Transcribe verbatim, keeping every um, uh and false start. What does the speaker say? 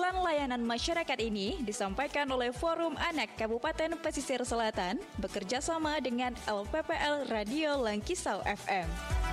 Keberhasilan layanan masyarakat ini disampaikan oleh Forum Anak Kabupaten Pesisir Selatan bekerja sama dengan L P P L Radio Langkisau F M.